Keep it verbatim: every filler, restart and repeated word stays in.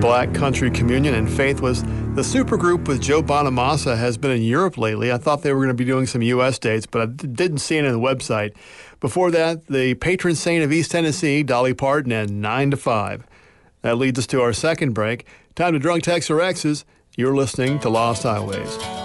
Black Country Communion, and Faith was the supergroup with Joe Bonamassa. Has been in Europe lately. I thought they were going to be doing some U S dates, but I d- didn't see it on the website. Before that, the patron saint of East Tennessee, Dolly Parton, and nine to five. That leads us to our second break. Time to drunk text or X's. You're listening to Lost Highways.